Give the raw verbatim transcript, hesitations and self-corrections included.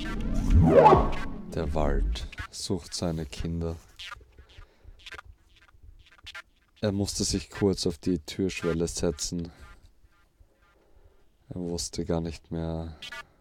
Der Wald sucht seine Kinder. Er musste sich kurz auf die Türschwelle setzen. Er wusste gar nicht mehr,